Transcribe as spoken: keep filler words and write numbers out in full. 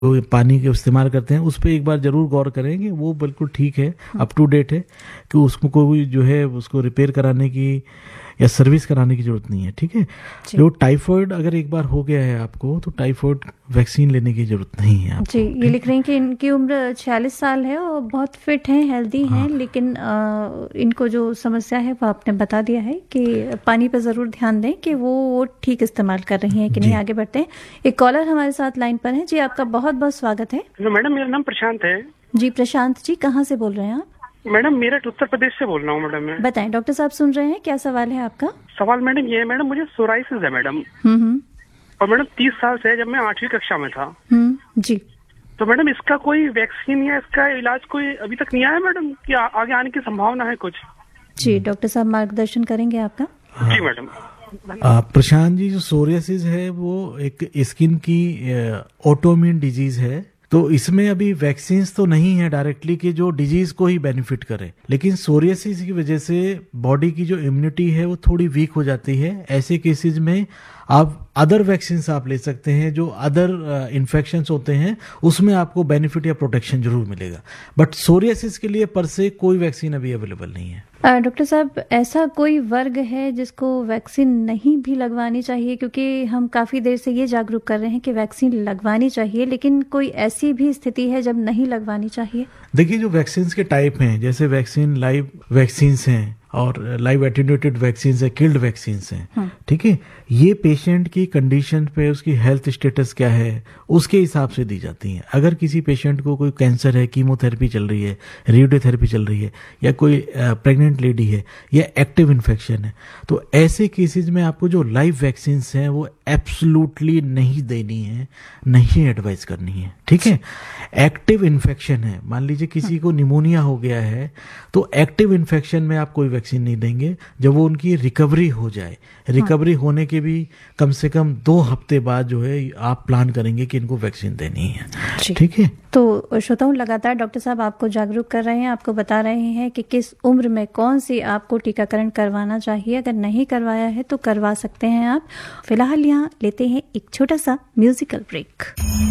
वो पानी के इस्तेमाल करते हैं उस पर एक बार जरूर गौर करेंगे। वो बिल्कुल ठीक है, अप टू डेट है कि उसको कोई जो है उसको रिपेयर कराने की या सर्विस कराने की जरूरत नहीं है। ठीक है। जो टाइफाइड अगर एक बार हो गया है आपको तो टाइफाइड वैक्सीन लेने की जरूरत नहीं है आपको। जी, ये लिख रही हैं कि इनकी उम्र छियालीस साल है और बहुत फिट हैं, हेल्दी हैं, लेकिन आ, इनको जो समस्या है वो आपने बता दिया है कि पानी पर जरूर ध्यान दें कि वो ठीक इस्तेमाल कर रही हैं कि नहीं। आगे बढ़ते हैं। एक कॉलर हमारे साथ लाइन पर है। जी, आपका बहुत बहुत स्वागत है। मैडम, मेरा नाम प्रशांत है। जी प्रशांत जी, कहाँ से बोल रहे हैं आप? मैडम, मेरठ उत्तर प्रदेश से बोल रहा हूँ। मैडम मैं बताएं, डॉक्टर साहब सुन रहे हैं, क्या सवाल है आपका? सवाल मैडम ये है, मैडम मुझे सोराइसिस है मैडम। हम्म और मैडम तीस साल से जब मैं आठवीं कक्षा में था। हम्म जी। तो मैडम इसका कोई वैक्सीन या इसका इलाज कोई अभी तक नहीं आया मैडम? कि आ, आगे आने की संभावना है कुछ? जी, डॉक्टर साहब मार्गदर्शन करेंगे आपका। जी मैडम। प्रशांत जी, जो सोरियासिस है वो एक स्किन की ऑटोइम्यून डिजीज है। तो इसमें अभी वैक्सीन तो नहीं है डायरेक्टली कि जो डिजीज को ही बेनिफिट करे, लेकिन सोरियासिस की वजह से बॉडी की जो इम्यूनिटी है वो थोड़ी वीक हो जाती है। ऐसे केसेस में आप अदर वैक्सीन आप ले सकते हैं, जो अदर इन्फेक्शंस होते हैं उसमें आपको बेनिफिट या प्रोटेक्शन जरूर मिलेगा। बट सोरियासिस के लिए पर से कोई वैक्सीन अभी अवेलेबल नहीं है। डॉक्टर साहब, ऐसा कोई वर्ग है जिसको वैक्सीन नहीं भी लगवानी चाहिए? क्योंकि हम काफी देर से ये जागरूक कर रहे हैं कि वैक्सीन लगवानी चाहिए, लेकिन कोई ऐसी भी स्थिति है जब नहीं लगवानी चाहिए? देखिए, जो वैक्सीन के टाइप हैं, जैसे वैक्सीन लाइव वैक्सीन हैं और लाइव एटेन्यूएटेड वैक्सीन है, किल्ड वैक्सीन हैं। ठीक है। ये पेशेंट की कंडीशन पे, उसकी हेल्थ स्टेटस क्या है उसके हिसाब से दी जाती हैं। अगर किसी पेशेंट को कोई कैंसर है, कीमोथेरेपी चल रही है, रेडियोथेरेपी चल रही है, या कोई प्रेग्नेंट लेडी है, या एक्टिव इन्फेक्शन है, तो ऐसे केसेस में आपको जो लाइव वैक्सीन हैं वो एब्सोल्युटली नहीं देनी है, नहीं एडवाइस करनी है। ठीक है। एक्टिव इन्फेक्शन है, मान लीजिए किसी को निमोनिया हो गया है, तो एक्टिव इन्फेक्शन में आप कोई वैक्सीन नहीं देंगे। जब वो उनकी रिकवरी हो जाए, रिकवरी होने के भी कम से कम दो हफ्ते बाद जो है आप प्लान करेंगे कि इनको वैक्सीन देनी है। ठीक है। तो श्रोताओं, लगातार डॉक्टर साहब आपको जागरूक कर रहे हैं, आपको बता रहे हैं कि किस उम्र में कौन सी आपको टीकाकरण करवाना चाहिए। अगर नहीं करवाया है तो करवा सकते हैं आप। फिलहाल यहाँ लेते हैं एक छोटा सा म्यूजिकल ब्रेक।